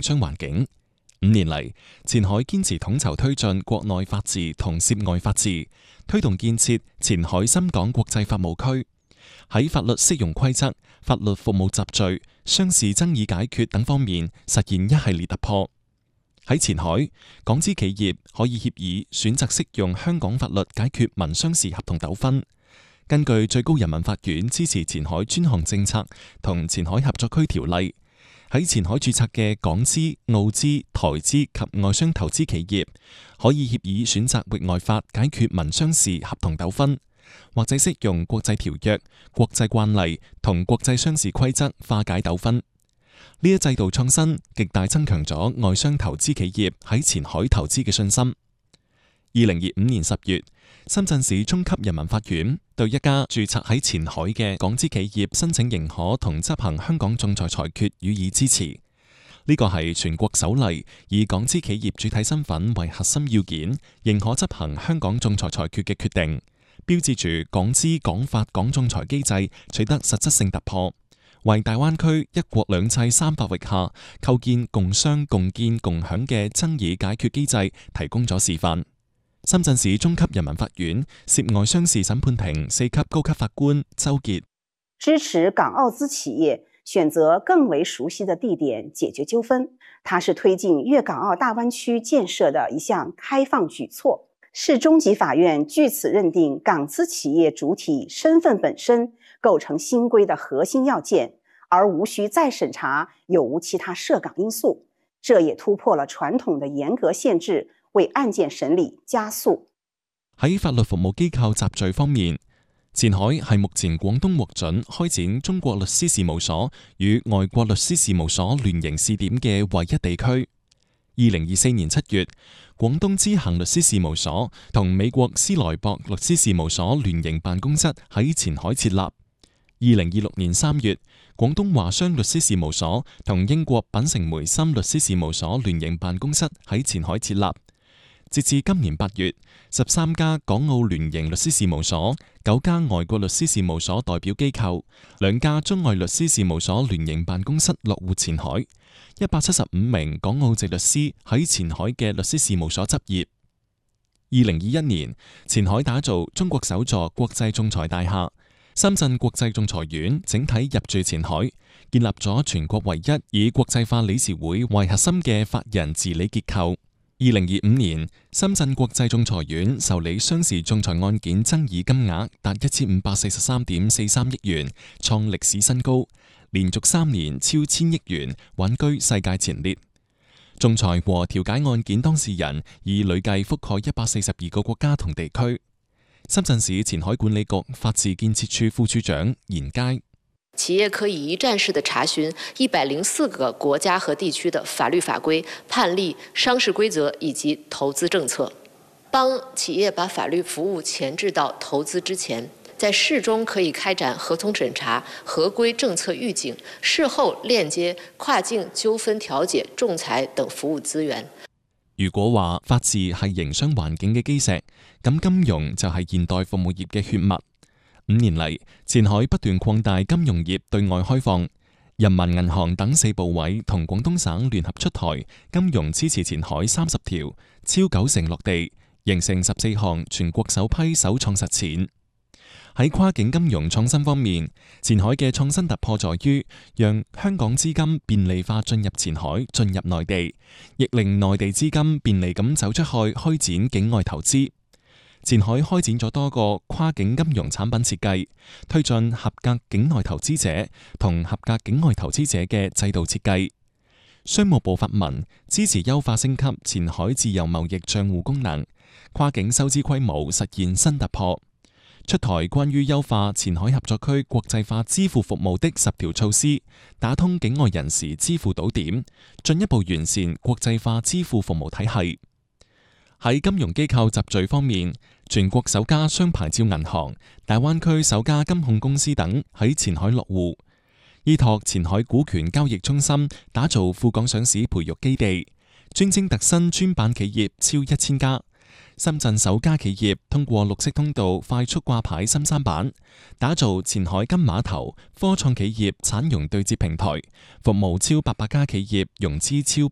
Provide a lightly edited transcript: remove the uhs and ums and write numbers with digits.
商環境。5年嚟，前海堅持統籌推進國內法治同涉外法治，推動建設前海深港國際法務區，喺法律適用規則、法律服務秩序、商事爭議解決等方面實現一系列突破。喺前海，港資企業可以協議選擇適用香港法律解決民商事合同糾紛。根據最高人民法院支持前海專項政策同前海合作區條例，喺前海註冊嘅港資、澳資、台資及外商投資企業，可以協議選擇域外法解決民商事合同糾紛，或者適用國際條約、國際慣例同國際商事規則化解糾紛。呢一制度創新極大增強咗外商投資企業喺前海投資嘅信心。2025年10月，深圳市中級人民法院對一家註冊喺前海嘅港資企業申請認可同執行香港仲裁裁決予以支持。呢個係全國首例以港資企業主體身份為核心要件，認可執行香港仲裁裁決嘅決定，標誌住港資港法港仲裁機制取得實質性突破，為大灣區一國兩制三法域下構建共商共建共享嘅爭議解決機制提供咗示範。深圳市中級人民法院涉外商事審判庭4級高級法官周傑支持港澳資企業選擇更為熟悉的地點解決糾紛，它是推進粵港澳大灣區建設的一項開放舉措，是中級法院據此認定港資企業主體身份本身構成新規的核心要件，而無需再審查有無其他涉港因素，這也突破了傳統的嚴格限制，為案件審理加速。 喺法律服務機構集聚方面，前海係目前廣東獲准開展中國律師事務所與外國律師事務所聯營試點嘅唯一地區。2024年7月，廣東知行律師事務所同美國斯萊博律師事務所聯營辦公室喺前海設立。2026年3月，廣東華商律師事務所同英國品城梅森律師事務所聯營辦公室喺前海設立。截至今年8月，13家港澳聯營律師事務所、9家外國律師事務所代表機構、2家中外律師事務所聯營辦公室落戶前海，175名港澳籍律師喺前海嘅律師事務所執業。2021年，前海打造中國首座國際仲裁大廈，深圳國際仲裁院整體入駐前海，建立咗全國唯一以國際法理事會為核心嘅法人治理結構。2025年，深圳國際仲裁院受理商事仲裁案件爭議金額達1543.43億元，創歷史新高，連續3年超1000億元，穩居世界前列。仲裁和調解案件當事人已累計覆蓋142個國家同地區。深圳市前海管理局法治建設處副處長嚴佳。 企業可以一站式的查詢104個國家和地區的法律法規、判例、商事規則以及投資政策，幫企業把法律服務前置到投資之前，在事中可以開展合同審查、合規政策預警，事後鏈接跨境糾紛調解、仲裁等服務資源。 如果話法治係營商環境嘅基石，咁金融就係現代服務業嘅血脈。5年嚟，前海不斷擴大金融業對外開放，人民銀行等4部委同廣東省聯合出台金融支持前海30條，超90%落地，形成14項全國首批首創實踐。喺跨境金融創新方面，前海嘅創新突破在於讓香港資金便利化進入前海、進入內地，亦令內地資金便利咁走出去開展境外投資。前海開展咗多個跨境金融產品設計，推進合格境內投資者同合格境外投資者嘅制度設計。商務部發文支持優化升級前海自由貿易賬戶功能，跨境收支規模實現新突破。出台關於優化前海合作區國際化支付服務的10條措施，打通境外人士支付島點，進一步完善國際化支付服務體系。喺金融機構集聚方面，全國首家雙牌照銀行、大灣區首家金控公司等喺前海落戶，依託前海股權交易中心打造赴港上市培育基地，專精特新專板企業超1000家。深圳首家企業通過綠色通道快速掛牌深三板，打造前海金碼頭科創企業產融對接平台，服務超800家企業融資超